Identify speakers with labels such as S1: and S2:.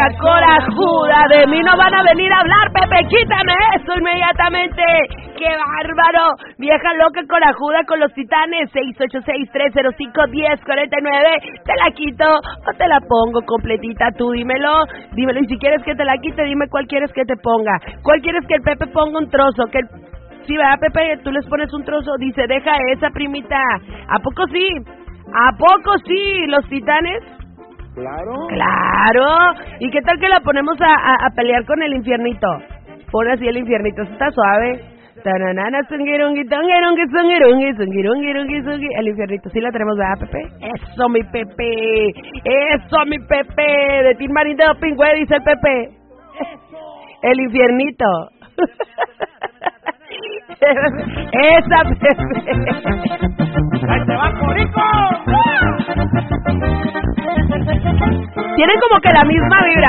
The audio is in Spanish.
S1: vieja corajuda, de mí no van a venir a hablar, Pepe, quítame eso inmediatamente. ¡Qué bárbaro! Vieja loca corajuda con los Titanes. 686-305-1049. ¿Te la quito o te la pongo completita? Tú dímelo. Y si quieres que te la quite, dime cuál quieres que te ponga. ¿Cuál quieres que el Pepe ponga un trozo? Sí, ¿verdad, Pepe? Tú les pones un trozo. Dice, deja esa, primita. ¿A poco sí? ¿A poco sí? ¿Los Titanes? Claro. ¿Y qué tal que la ponemos a pelear con el infiernito? Pon así el infiernito. Está suave. El infiernito, sí la tenemos, ¿verdad, Pepe? Eso, mi Pepe. De Tim Marín de Pingüe, dice el Pepe. El infiernito. Esa, Pepe.
S2: ¡Ahí te va, Corico!
S1: Tienen como que la misma vibra.